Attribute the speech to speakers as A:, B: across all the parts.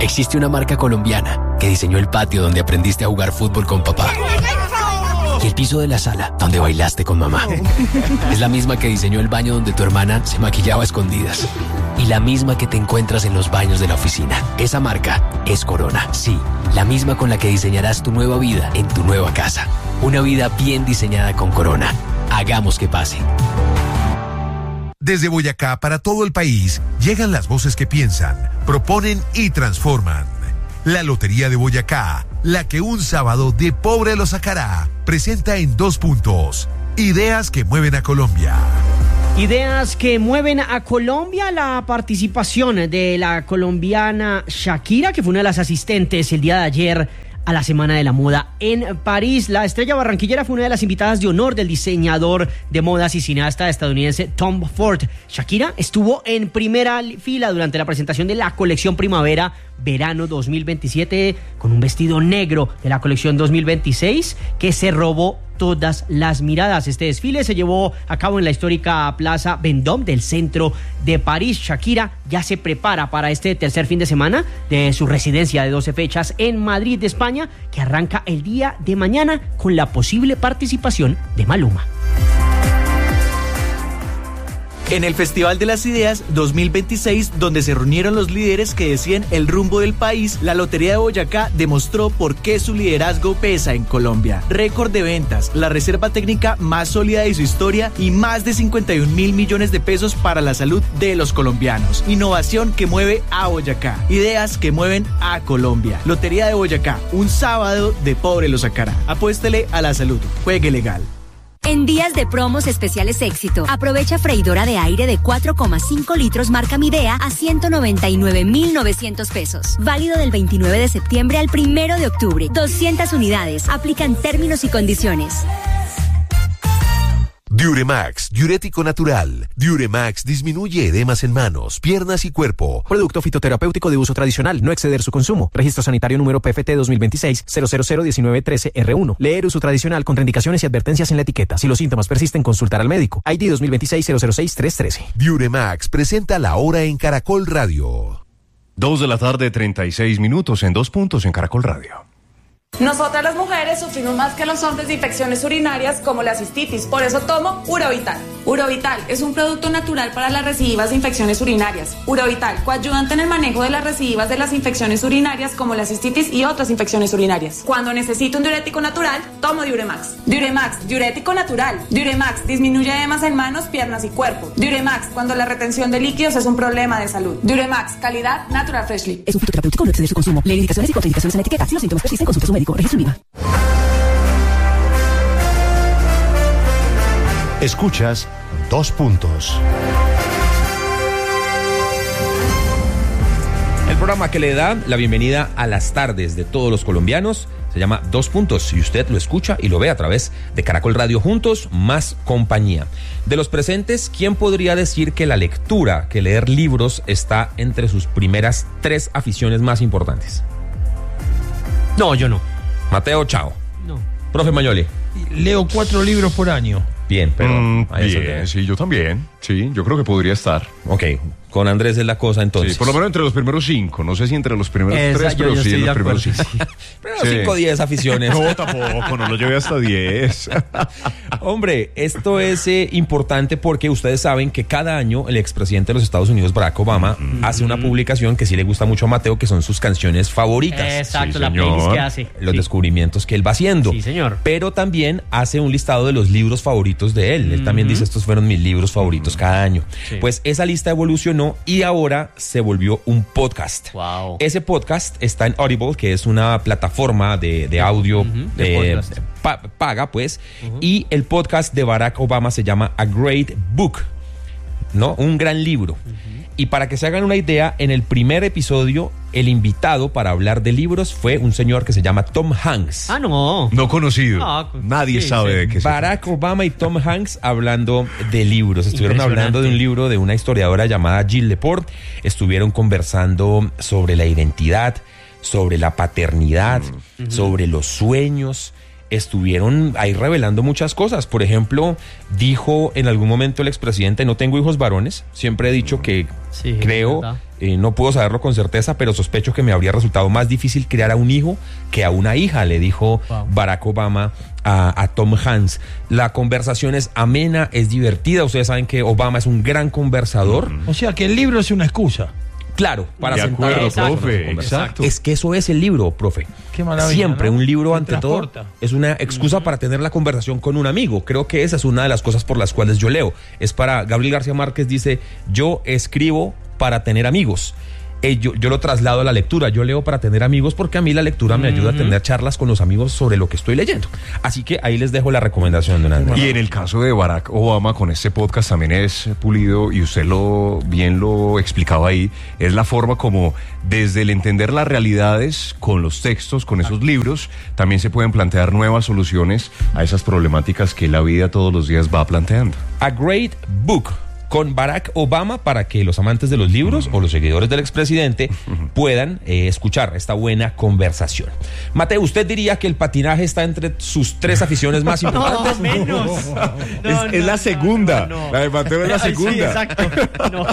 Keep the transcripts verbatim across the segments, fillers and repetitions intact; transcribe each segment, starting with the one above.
A: Existe una marca colombiana que diseñó el patio donde aprendiste a jugar fútbol con papá. Y el piso de la sala donde bailaste con mamá. Es la misma que diseñó el baño donde tu hermana se maquillaba a escondidas. Y la misma que te encuentras en los baños de la oficina. Esa marca es Corona. Sí, la misma con la que diseñarás tu nueva vida en tu nueva casa. Una vida bien diseñada con Corona. Hagamos que pase.
B: Desde Boyacá para todo el país llegan las voces que piensan, proponen y transforman. La Lotería de Boyacá, la que un sábado de pobre lo sacará, presenta en dos puntos. Ideas que mueven a Colombia.
C: Ideas que mueven a Colombia, la participación de la colombiana Shakira, que fue una de las asistentes el día de ayer a la Semana de la Moda en París. La estrella barranquillera fue una de las invitadas de honor del diseñador de modas y cineasta estadounidense Tom Ford. Shakira estuvo en primera fila durante la presentación de la colección Primavera-Verano dos mil veintisiete con un vestido negro de la colección dos mil veintiséis que se robó todas las miradas. Este desfile se llevó a cabo en la histórica Plaza Vendôme del centro de París. Shakira ya se prepara para este tercer fin de semana de su residencia de doce fechas en Madrid, España, que arranca el día de mañana con la posible participación de Maluma.
D: En el Festival de las Ideas dos mil veintiséis, donde se reunieron los líderes que decían el rumbo del país, la Lotería de Boyacá demostró por qué su liderazgo pesa en Colombia. Récord de ventas, la reserva técnica más sólida de su historia y más de cincuenta y un mil millones de pesos para la salud de los colombianos. Innovación que mueve a Boyacá. Ideas que mueven a Colombia. Lotería de Boyacá, un sábado de pobre lo sacará. Apuéstele a la salud. Juegue legal.
E: En días de promos especiales éxito, aprovecha freidora de aire de cuatro coma cinco litros marca Midea a ciento noventa y nueve mil novecientos pesos. Válido del veintinueve de septiembre al primero de octubre. doscientas unidades. Aplican términos y condiciones.
B: Diuremax, diurético natural. Diuremax disminuye edemas en manos, piernas y cuerpo.
F: Producto fitoterapéutico de uso tradicional, no exceder su consumo. Registro sanitario número P F T dos mil veintiséis cero cero cero diecinueve trece R uno. Leer uso tradicional, contraindicaciones y advertencias en la etiqueta. Si los síntomas persisten, consultar al médico. I D dos mil veintiséis cero cero seis tres trece.
B: Diuremax presenta La Hora en Caracol Radio.
G: Dos de la tarde, treinta y seis minutos en Dos Puntos en Caracol Radio.
H: Nosotras las mujeres sufrimos más que los hombres de infecciones urinarias como la cistitis, por eso tomo Urovital. Urovital es un producto natural para las recidivas de infecciones urinarias. Urovital, coayudante en el manejo de las recidivas de las infecciones urinarias como la cistitis y otras infecciones urinarias. Cuando necesito un diurético natural, tomo Diuremax. Diuremax, diurético natural. Diuremax disminuye edemas en manos, piernas y cuerpo. Diuremax, cuando la retención de líquidos es un problema de salud. Diuremax, calidad Natural Freshly.
I: Es un fitoterapéutico, no exceder su consumo. Lee indicaciones y contraindicaciones en la etiqueta. Si los síntomas persisten, consulte a su médico. Registro IVA.
G: Escuchas Dos Puntos.
J: El programa que le da la bienvenida a las tardes de todos los colombianos se llama Dos Puntos y usted lo escucha y lo ve a través de Caracol Radio. Juntos, más compañía. De los presentes, ¿quién podría decir que la lectura, que leer libros, está entre sus primeras tres aficiones más importantes?
C: No, yo no.
J: Mateo, chao.
C: No.
J: Profe Mañoli.
K: Leo cuatro libros por año.
J: Bien, pero...
G: Mm, bien, sí, yo también. Sí, yo creo que podría estar.
J: Ok, con Andrés es la cosa entonces.
G: Sí, por lo menos entre los primeros cinco. No sé si entre los primeros
C: Esa,
G: tres,
C: yo,
G: pero
C: yo
G: sí en los primeros
C: acuerdo,
G: cinco.
C: sí.
J: Pero cinco, diez aficiones.
G: No, tampoco, no lo llevé hasta diez.
J: Hombre, esto es eh, importante porque ustedes saben que cada año el expresidente de los Estados Unidos, Barack Obama, mm-hmm. hace una publicación que sí le gusta mucho a Mateo, que son sus canciones favoritas.
C: Exacto,
G: sí,
C: la playlist que hace.
J: Los
C: sí.
J: descubrimientos que él va haciendo.
C: Sí, señor.
J: Pero también hace un listado de los libros favoritos de él. Él mm-hmm. también dice, estos fueron mis libros favoritos mm-hmm. cada año. Sí. Pues esa lista evolucionó y ahora se volvió un podcast.
C: Wow.
J: Ese podcast está en Audible, que es una plataforma de, de audio uh-huh, de eh, pa- paga, pues. Uh-huh. Y el podcast de Barack Obama se llama A Great Book, ¿no? Un gran libro. Uh-huh. Y para que se hagan una idea, en el primer episodio, el invitado para hablar de libros fue un señor que se llama Tom Hanks.
C: Ah, no.
G: No conocido.
C: Ah,
G: Nadie
C: sí,
G: sabe
C: sí.
G: de qué se
J: Barack Obama y Tom Hanks hablando de libros. Estuvieron hablando de un libro de una historiadora llamada Jill Lepore. Estuvieron conversando sobre la identidad, sobre la paternidad, mm. sobre los sueños. estuvieron ahí revelando muchas cosas. Por ejemplo, dijo en algún momento el expresidente: no tengo hijos varones, siempre he dicho que sí, creo, eh, no puedo saberlo con certeza, pero sospecho que me habría resultado más difícil criar a un hijo que a una hija, le dijo wow. Barack Obama a, a Tom Hanks. La conversación es amena, es divertida, ustedes saben que Obama es un gran conversador.
K: Mm. O sea que el libro es una excusa.
J: Claro, para
G: de
J: sentar
G: acuerdo,
J: exacto,
G: profe, exacto.
J: Es que eso es el libro, profe.
K: Qué maravilla,
J: Siempre,
K: ¿no?
J: un libro
K: Se
J: ante
K: transporta.
J: todo es una excusa uh-huh. para tener la conversación con un amigo. Creo que esa es una de las cosas por las cuales yo leo. Es para, Gabriel García Márquez dice: yo escribo para tener amigos. Eh, yo, yo lo traslado a la lectura. Yo leo para tener amigos porque a mí la lectura me ayuda a tener charlas con los amigos sobre lo que estoy leyendo. Así que ahí les dejo la recomendación de una.
G: Y en el caso de Barack Obama, con este podcast también es pulido, y usted lo bien lo explicaba ahí, es la forma como desde el entender las realidades con los textos, con esos libros, también se pueden plantear nuevas soluciones a esas problemáticas que la vida todos los días va planteando.
J: A Great Book, con Barack Obama, para que los amantes de los libros uh-huh. o los seguidores del expresidente uh-huh. puedan eh, escuchar esta buena conversación. Mateo, ¿usted diría que el patinaje está entre sus tres aficiones más importantes?
C: No, menos.
G: No,
C: no,
G: es,
C: no,
G: es la
C: no,
G: segunda.
C: no, no.
G: La de Mateo es la segunda.
C: Sí, exacto. No.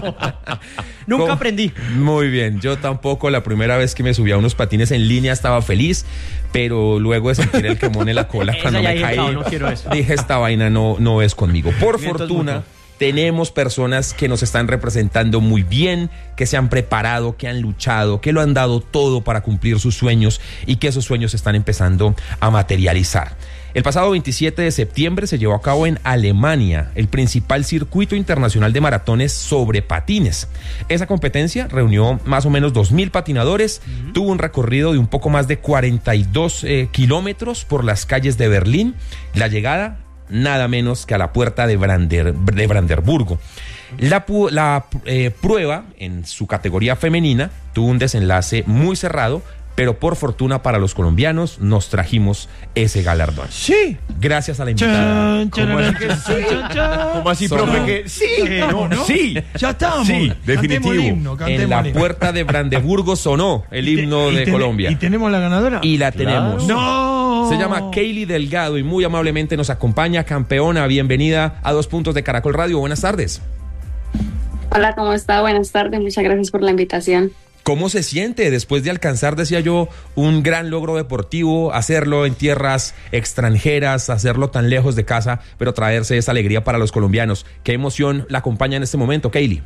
C: Nunca
J: ¿Cómo?
C: aprendí.
J: Muy bien, yo tampoco. La primera vez que me subí a unos patines en línea estaba feliz, pero luego de sentir el quemón en la cola cuando me caí,
C: no, no quiero eso.
J: dije: esta vaina no, no es conmigo. Por
C: Mientras
J: fortuna...
C: mucho.
J: Tenemos personas que nos están representando muy bien, que se han preparado, que han luchado, que lo han dado todo para cumplir sus sueños y que esos sueños están empezando a materializar. El pasado veintisiete de septiembre se llevó a cabo en Alemania el principal circuito internacional de maratones sobre patines. Esa competencia reunió más o menos dos mil patinadores, uh-huh. tuvo un recorrido de un poco más de cuarenta y dos eh, kilómetros por las calles de Berlín. La llegada, nada menos que a la puerta de, Brander, de Brandenburgo. La, la eh, prueba en su categoría femenina tuvo un desenlace muy cerrado, pero por fortuna para los colombianos nos trajimos ese galardón.
K: Sí.
J: Gracias a la invitada.
G: ¿Cómo así que sí? ¿Cómo así, profe, que sí?
K: Eh, no, no.
G: Sí.
K: Ya estamos.
G: Sí, definitivo.
K: El himno,
J: en la puerta de Brandenburgo sonó el himno
K: te,
J: de
K: ten,
J: Colombia.
K: ¿Y tenemos la ganadora?
J: Y la tenemos.
K: Claro. ¡No!
J: Se llama Kaylee Delgado y muy amablemente nos acompaña. Campeona, bienvenida a Dos Puntos de Caracol Radio. Buenas tardes.
L: Hola, ¿cómo está? Buenas tardes. Muchas gracias por la invitación.
J: ¿Cómo se siente después de alcanzar, decía yo, un gran logro deportivo, hacerlo en tierras extranjeras, hacerlo tan lejos de casa, pero traerse esa alegría para los colombianos? ¿Qué emoción la acompaña en este momento, Kaylee?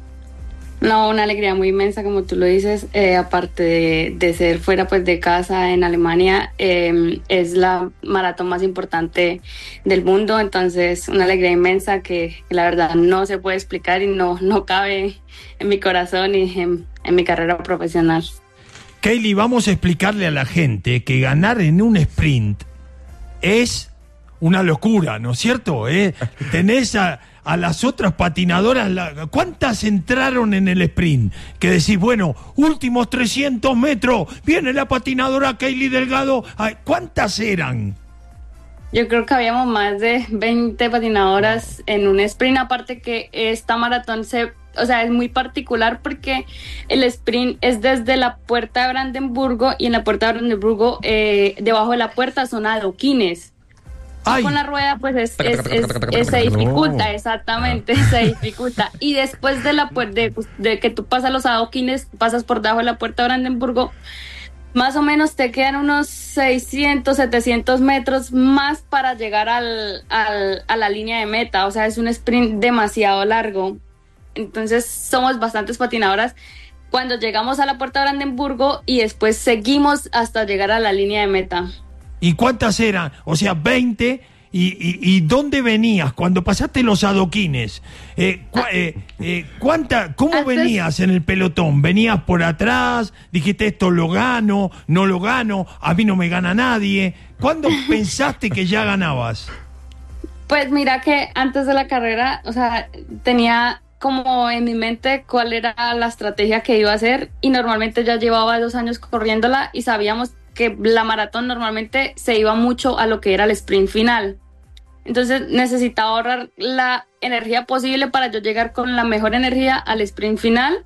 L: No, una alegría muy inmensa, como tú lo dices. Eh, aparte de, de ser fuera pues de casa en Alemania, eh, es la maratón más importante del mundo, entonces una alegría inmensa que, que la verdad no se puede explicar y no, no cabe en mi corazón y en, en mi carrera profesional.
K: Kaylee, vamos a explicarle a la gente que ganar en un sprint es una locura, ¿no es cierto? ¿Eh? Tenés a... a las otras patinadoras, la, ¿cuántas entraron en el sprint? Que decís, bueno, últimos trescientos metros, viene la patinadora Kaylee Delgado. ¿Cuántas eran?
L: Yo creo que habíamos más de veinte patinadoras en un sprint, aparte que esta maratón se, o sea, es muy particular porque el sprint es desde la puerta de Brandenburgo y en la puerta de Brandenburgo, eh, debajo de la puerta son adoquines. Y con la rueda pues es, es, es, es se dificulta, exactamente, se dificulta. Y después de la de, de que tú pasas los adoquines, pasas por debajo de la puerta de Brandenburgo, más o menos te quedan unos seiscientos, setecientos metros más para llegar al, al, a la línea de meta. O sea, es un sprint demasiado largo. Entonces somos bastantes patinadoras cuando llegamos a la puerta de Brandenburgo y después seguimos hasta llegar a la línea de meta.
K: ¿Y cuántas eran? O sea, veinte. ¿Y, y, y dónde venías cuando pasaste los adoquines? Eh, cu- eh, eh, ¿cuánta, ¿Cómo Antes... venías en el pelotón? ¿Venías por atrás? ¿Dijiste esto lo gano? ¿No lo gano? ¿A mí no me gana nadie? ¿Cuándo pensaste que ya ganabas?
L: Pues mira que antes de la carrera, o sea, tenía como en mi mente cuál era la estrategia que iba a hacer y normalmente ya llevaba dos años corriéndola y sabíamos que la maratón normalmente se iba mucho a lo que era el sprint final. Entonces necesitaba ahorrar la energía posible para yo llegar con la mejor energía al sprint final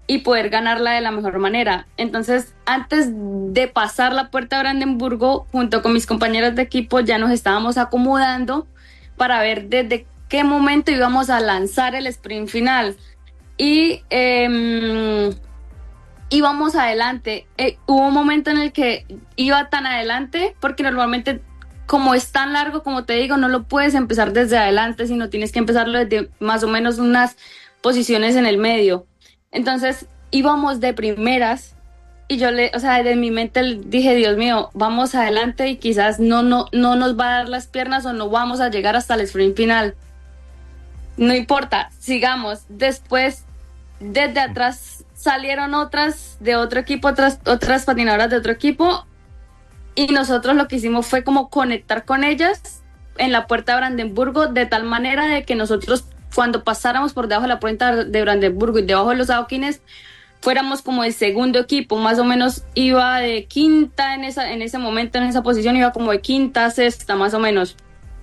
L: y poder ganarla de la mejor manera. Entonces, antes de pasar la puerta de Brandenburgo, junto con mis compañeros de equipo, ya nos estábamos acomodando para ver desde qué momento íbamos a lanzar el sprint final. Y eh, íbamos adelante. Eh, hubo un momento en el que iba tan adelante, porque normalmente, como es tan largo, como te digo, no lo puedes empezar desde adelante, sino tienes que empezarlo desde más o menos unas posiciones en el medio. Entonces íbamos de primeras y yo le, o sea, de mi mente dije, Dios mío, vamos adelante y quizás no, no, no nos va a dar las piernas o no vamos a llegar hasta el sprint final. No importa, sigamos. Después, desde atrás salieron otras de otro equipo, otras, otras patinadoras de otro equipo, y nosotros lo que hicimos fue como conectar con ellas en la puerta de Brandenburgo, de tal manera de que nosotros, cuando pasáramos por debajo de la puerta de Brandenburgo y debajo de los adoquines, fuéramos como el segundo equipo. Más o menos iba de quinta en esa, en ese momento, en esa posición, iba como de quinta, sexta, más o menos.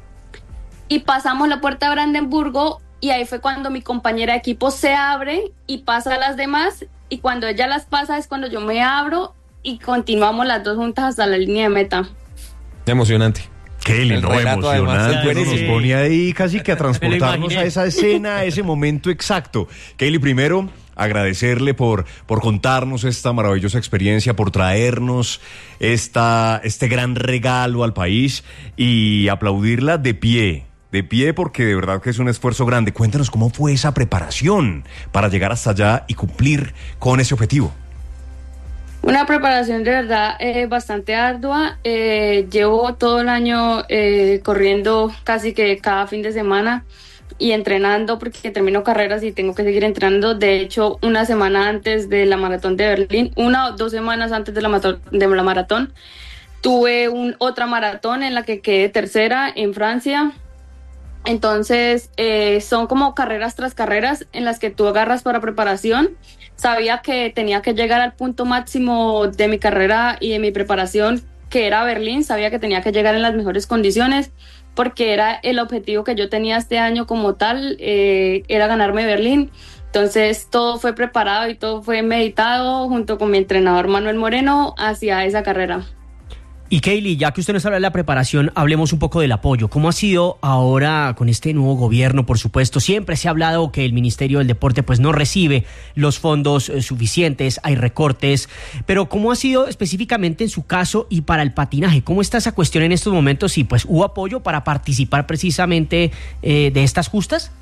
L: Y pasamos la puerta de Brandenburgo y ahí fue cuando mi compañera de equipo se abre y pasa a las demás, y cuando ella las pasa es cuando yo me abro y continuamos las dos juntas hasta la línea de meta.
J: Emocionante.
G: Qué lindo, emocionante.
J: Además,
G: Nos pone ahí casi que a transportarnos a esa escena, a ese momento exacto. Kaylee, primero, agradecerle por, por contarnos esta maravillosa experiencia, por traernos esta, este gran regalo al país y aplaudirla de pie. De pie, porque de verdad que es un esfuerzo grande. Cuéntanos cómo fue esa preparación para llegar hasta allá y cumplir con ese objetivo.
L: Una preparación de verdad eh, bastante ardua. Eh, llevo todo el año eh, corriendo casi que cada fin de semana y entrenando, porque termino carreras y tengo que seguir entrenando. De hecho, una semana antes de la maratón de Berlín, una o dos semanas antes de la, mato- de la maratón, tuve un, otra maratón en la que quedé tercera en Francia. Entonces, eh, son como carreras tras carreras en las que tú agarras para preparación. Sabía que tenía que llegar al punto máximo de mi carrera y de mi preparación, que era Berlín. Sabía que tenía que llegar en las mejores condiciones, porque era el objetivo que yo tenía este año como tal, eh, era ganarme Berlín. Entonces, todo fue preparado y todo fue meditado junto con mi entrenador Manuel Moreno hacia esa carrera.
C: Y Kaylee, ya que usted nos habla de la preparación, hablemos un poco del apoyo. ¿Cómo ha sido ahora con este nuevo gobierno? Por supuesto, siempre se ha hablado que el Ministerio del Deporte pues no recibe los fondos eh, suficientes, hay recortes, pero ¿cómo ha sido específicamente en su caso y para el patinaje? ¿Cómo está esa cuestión en estos momentos? ¿Y pues hubo apoyo para participar precisamente eh, de estas justas?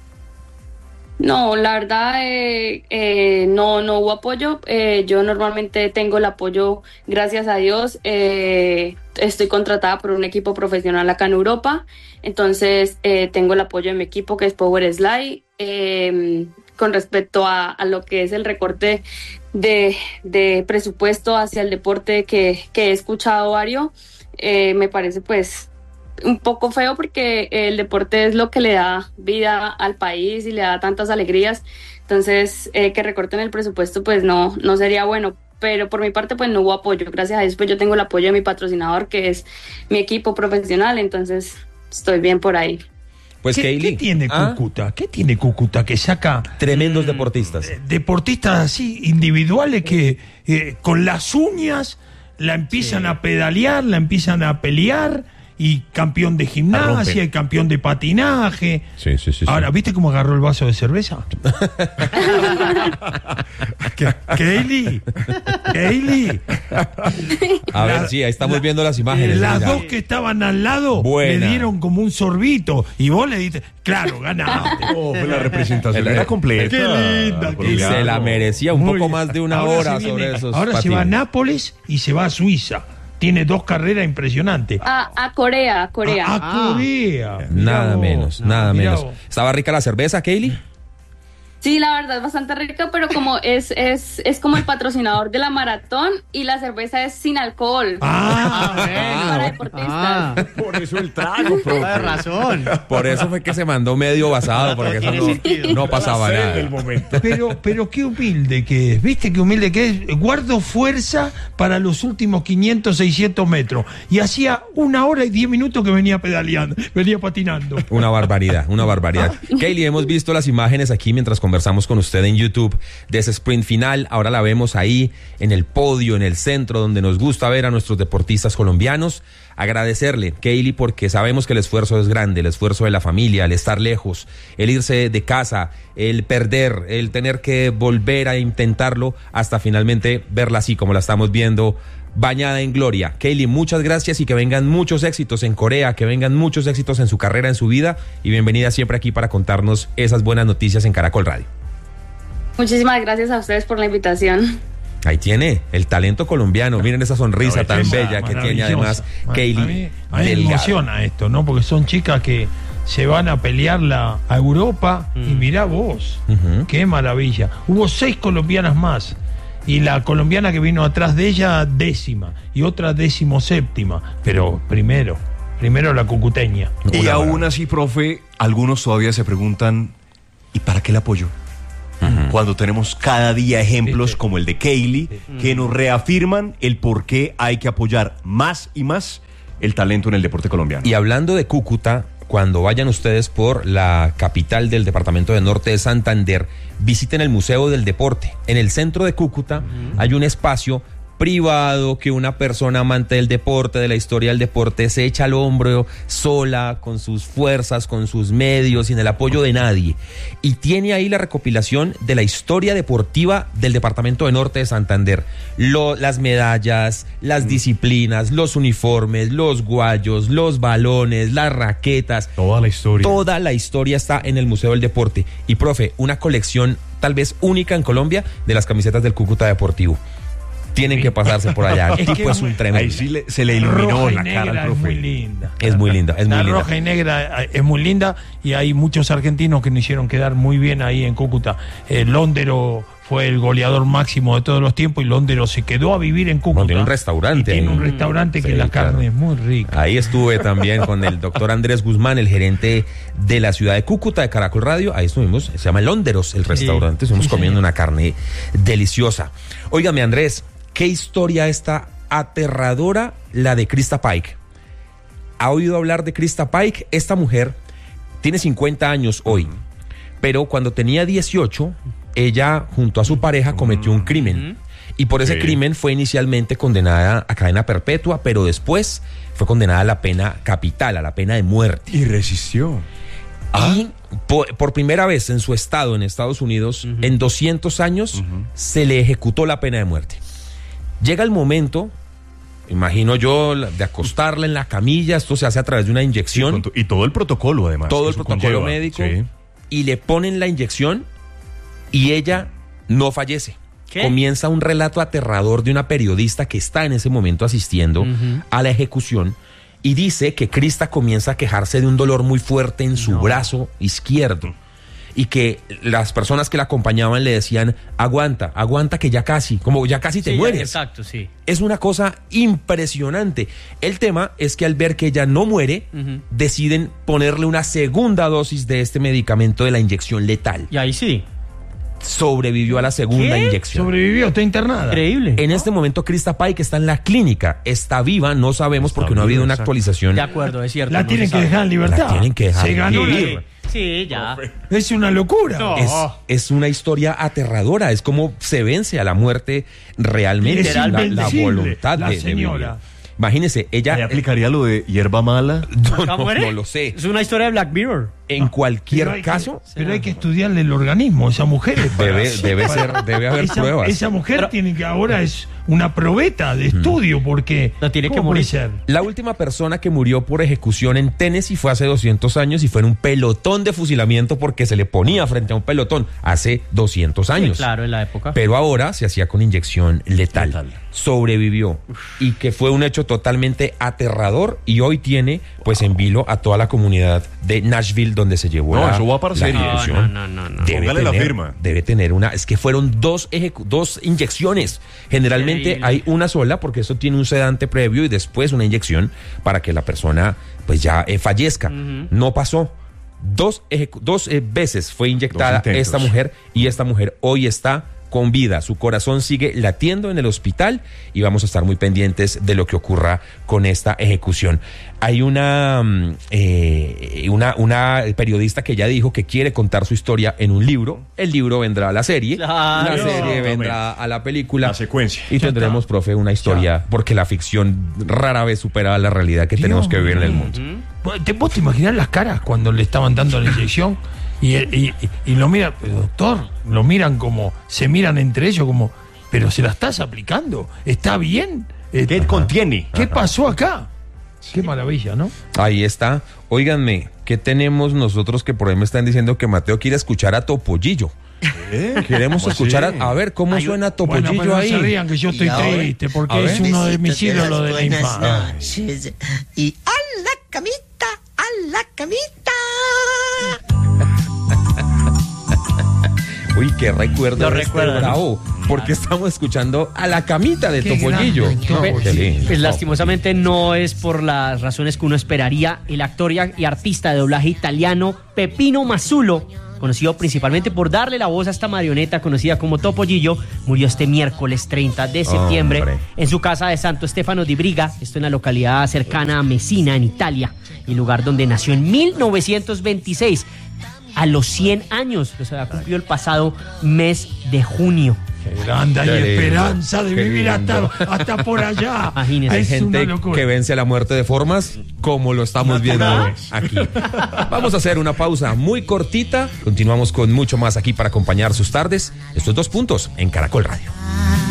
L: No, la verdad eh, eh, no, no hubo apoyo. Eh, yo normalmente tengo el apoyo, gracias a Dios. Eh, estoy contratada por un equipo profesional acá en Europa, entonces eh, tengo el apoyo de mi equipo, que es Power Slide. Eh, con respecto a, a lo que es el recorte de, de presupuesto hacia el deporte que, que he escuchado varios, eh, me parece pues un poco feo, porque el deporte es lo que le da vida al país y le da tantas alegrías. Entonces eh, que recorten el presupuesto pues no, no sería bueno, pero por mi parte pues no hubo apoyo. Gracias a Dios pues yo tengo el apoyo de mi patrocinador, que es mi equipo profesional, entonces estoy bien por ahí.
J: Pues
K: ¿Qué,
J: Kaylee,
K: ¿qué tiene
J: ¿ah?
K: Cúcuta? ¿Qué tiene Cúcuta que saca
J: Tremendos deportistas.
K: eh, deportistas así individuales que eh, con las uñas la empiezan a pedalear, la empiezan a pelear? Y campeón de gimnasia, y campeón de patinaje.
G: Sí, sí, sí.
K: Ahora,
G: sí.
K: ¿viste cómo agarró el vaso de cerveza? Kaylee, Kaylee.
J: A ver,
K: La-
J: sí, ahí estamos
K: la-
J: viendo las imágenes.
K: Las
J: mira.
K: dos que estaban al lado
J: Buena.
K: le dieron como un sorbito y vos le diste, claro, ganaste.
G: Oh, pues la representación
J: El-
G: era completa.
K: Qué linda, qué
J: Y
K: linda.
J: se la merecía un
K: Muy
J: poco
K: bien.
J: más de una
K: Ahora
J: hora
K: se viene-
J: sobre esos
K: Ahora se va a
J: patines.
K: Nápoles y se va a Suiza. Tiene dos carreras impresionantes.
L: A, a Corea, a Corea.
K: A, a Corea. Mirá
J: Nada
K: vos,
J: menos, nada
K: mirá
J: menos.
K: vos.
J: ¿Estaba rica la cerveza, Kaylee?
L: Sí, la verdad es bastante rica, pero como es, es, es como el patrocinador de la maratón y la cerveza es sin alcohol.
K: Ah,
L: Para deportistas.
G: Por eso el trago, profe.
C: Toda razón.
J: Por eso fue que se mandó medio basado, porque eso no, no pasaba
G: Era la sed
J: nada.
G: del momento.
K: Pero, pero qué humilde que es, ¿viste qué humilde que es? Guardo fuerza para los últimos quinientos, seiscientos metros. Y hacía una hora y diez minutos que venía pedaleando, venía patinando.
J: Una barbaridad, una barbaridad. Kaylee, hemos visto las imágenes aquí mientras conversamos con usted en YouTube de ese sprint final. Ahora la vemos ahí en el podio, en el centro, donde nos gusta ver a nuestros deportistas colombianos. Agradecerle, Kaylee, porque sabemos que el esfuerzo es grande, el esfuerzo de la familia, el estar lejos, el irse de casa, el perder, el tener que volver a intentarlo hasta finalmente verla así como la estamos viendo, bañada en gloria. Kaylee, muchas gracias y que vengan muchos éxitos en Corea, que vengan muchos éxitos en su carrera, en su vida, y bienvenida siempre aquí para contarnos esas buenas noticias en Caracol Radio.
L: Muchísimas gracias a ustedes por la invitación.
J: Ahí tiene el talento colombiano. Miren esa sonrisa tan bella que tiene además Kaylee.
K: A mí, a mí me emociona esto, ¿no? Porque son chicas que se van a pelearla a Europa mm. y mirá vos, uh-huh. qué maravilla. Hubo seis colombianas más. Y la colombiana que vino atrás de ella, décima. Y otra décimo séptima. Pero primero, primero la cucuteña.
G: Y Una aún así, profe, algunos todavía se preguntan, ¿y para qué el apoyo? Uh-huh. Cuando tenemos cada día ejemplos ¿Viste? Como el de Kaylee, sí. que nos reafirman el por qué hay que apoyar más y más el talento en el deporte colombiano.
J: Y hablando de Cúcuta, cuando vayan ustedes por la capital del departamento de Norte de Santander, visiten el Museo del Deporte. En el centro de Cúcuta uh-huh. hay un espacio privado que una persona amante del deporte, de la historia del deporte, se echa al hombro sola, con sus fuerzas, con sus medios, sin el apoyo de nadie. Y tiene ahí la recopilación de la historia deportiva del departamento de Norte de Santander. Lo, las medallas, las mm. disciplinas, los uniformes, los guayos, los balones, las raquetas.
G: Toda la historia.
J: Toda la historia está en el Museo del Deporte. Y, profe, una colección tal vez única en Colombia de las camisetas del Cúcuta Deportivo. Tienen que pasarse por allá. El tipo es un tremendo.
G: Ahí sí le, se le iluminó la cara al profe.
K: Es muy linda.
J: Es muy linda, es muy
K: la
J: linda.
K: roja y negra es muy linda y hay muchos argentinos que nos hicieron quedar muy bien ahí en Cúcuta. Eh, Londero fue el goleador máximo de todos los tiempos y Londero se quedó a vivir en Cúcuta.
J: No, tiene un restaurante.
K: Tiene un restaurante que sí, la carne claro. es muy rica.
J: Ahí estuve también con el doctor Andrés Guzmán, el gerente de la ciudad de Cúcuta, de Caracol Radio. Ahí estuvimos, se llama Londeros el restaurante. Sí, estuvimos sí, comiendo sí. una carne deliciosa. Óigame, Andrés, ¿qué historia esta aterradora la de Krista Pike? ¿Ha oído hablar de Krista Pike? Esta mujer tiene cincuenta años hoy, uh-huh. pero cuando tenía dieciocho, ella junto a su pareja cometió un crimen. Uh-huh. Y por ese sí. crimen fue inicialmente condenada a cadena perpetua, pero después fue condenada a la pena capital, a la pena de muerte.
G: Y resistió.
J: Ah. Y por, por primera vez en su estado, en Estados Unidos, uh-huh. en doscientos años, uh-huh. se le ejecutó la pena de muerte. Llega el momento, imagino yo, de acostarla en la camilla. Esto se hace a través de una inyección.
G: Sí, tu, y todo el protocolo, además.
J: Todo el protocolo conlleva. médico. Sí. Y le ponen la inyección y ella no fallece. ¿Qué? Comienza un relato aterrador de una periodista que está en ese momento asistiendo uh-huh. a la ejecución y dice que Krista comienza a quejarse de un dolor muy fuerte en su no. brazo izquierdo. Y que las personas que la acompañaban le decían, aguanta, aguanta que ya casi, como ya casi te
C: sí,
J: mueres.
C: Exacto, sí.
J: Es una cosa impresionante. El tema es que al ver que ella no muere, uh-huh. deciden ponerle una segunda dosis de este medicamento de la inyección letal.
C: Y ahí sí.
J: Sobrevivió a la segunda
K: ¿Qué?
J: inyección.
K: Sobrevivió, está internada.
C: Increíble.
J: En este momento Krista Pike está en la clínica, está viva, no sabemos está porque no ha habido una exacto. actualización.
C: De acuerdo, es cierto.
K: La
C: no
K: tienen que dejar en libertad.
J: La tienen que dejar
K: Se ganó
J: vivir.
C: Sí, ya.
K: Es una locura.
C: No.
J: Es, es una historia aterradora. Es como se vence a la muerte realmente. La, la voluntad
K: la
J: de,
K: señora.
J: de vivir. Imagínese, ella...
G: ¿Le aplicaría lo de hierba mala?
J: No, no, no lo sé.
C: Es una historia de Black Mirror.
J: En cualquier
K: pero
J: caso...
K: Que, pero hay que estudiarle el organismo. Esa mujer es para,
J: debe, debe,
K: para,
J: ser, debe haber
K: esa,
J: pruebas.
K: Esa mujer
C: pero,
K: tiene que ahora es una probeta de estudio porque...
C: No tiene que morir. Ser?
J: La última persona que murió por ejecución en Tennessee fue hace doscientos años y fue en un pelotón de fusilamiento porque se le ponía frente a un pelotón hace doscientos años.
C: Sí, claro, en la época.
J: Pero ahora se hacía con inyección letal. letal. Sobrevivió. Uf. Y que fue un hecho totalmente aterrador y hoy tiene pues en vilo a toda la comunidad de Nashville donde se llevó
G: no,
J: la,
G: eso va para serie.
C: No, no, no, no.
J: Debe
G: Póngale
J: tener,
G: la firma.
J: Debe tener una, es que fueron dos, ejecu- dos inyecciones. Generalmente Increíble. hay una sola porque eso tiene un sedante previo y después una inyección para que la persona pues ya eh, fallezca. Uh-huh. No pasó. Dos, ejecu- dos eh, veces fue inyectada esta mujer y esta mujer hoy está con vida. Su corazón sigue latiendo en el hospital y vamos a estar muy pendientes de lo que ocurra con esta ejecución. Hay una, eh, una, una periodista que ya dijo que quiere contar su historia en un libro. El libro vendrá a la serie,
C: Claro.
J: la serie
C: No,
J: vendrá a la película.
G: La secuencia.
J: Y tendremos, profe, una historia, porque la ficción rara vez supera la realidad que tenemos que vivir en el mundo.
K: ¿Te, ¿Vos te imaginás las caras cuando le estaban dando la inyección? Y, y, y, y lo miran, doctor, lo miran como, se miran entre ellos como, pero se la estás aplicando, ¿está bien?
G: ¿Qué contiene?
K: ¿Qué pasó acá? Qué maravilla, ¿no?
J: Ahí está. Óiganme, ¿qué tenemos nosotros que por ahí me están diciendo que Mateo quiere escuchar a Topollillo?
G: ¿Eh?
J: Queremos
G: ¿Cómo
J: escuchar
G: así?
J: a, a ver cómo
K: Ay,
J: suena Topollillo
K: bueno, pero
J: ahí.
K: No se rían que yo estoy
J: Y ahora-
K: triste porque
J: A
K: es
J: ver.
K: uno de mis
M: Besitos de
K: ídolos de la
M: buenas
K: infancia.
M: noches. Y a la camita, a la camita.
J: Uy, qué recuerdo.
C: Lo
J: este
C: recuerdan.
J: bravo, porque estamos escuchando a la camita de
K: Qué
J: Topollillo.
K: grande,
J: No,
K: Topo,
J: qué
K: sí.
J: lindo.
C: Pues lastimosamente no es por las razones que uno esperaría. El actor y y artista de doblaje italiano Peppino Mazzulo, conocido principalmente por darle la voz a esta marioneta conocida como Topollillo, murió este miércoles treinta de septiembre
J: Hombre.
C: en su casa de Santo Stefano di Briga, esto en la localidad cercana a Messina, en Italia, el lugar donde nació en mil novecientos veintiséis, a los cien años, los había cumplido el pasado mes de junio.
K: Qué grande, hay
J: Qué lindo,
K: esperanza de
J: qué
K: vivir hasta,
J: lindo.
K: hasta por allá.
C: Imagínese.
J: Hay
K: Es una
J: gente
K: locura.
J: que vence a la muerte de formas como lo estamos viendo aquí. Vamos a hacer una pausa muy cortita. Continuamos con mucho más aquí para acompañar sus tardes. Estos dos puntos en Caracol Radio.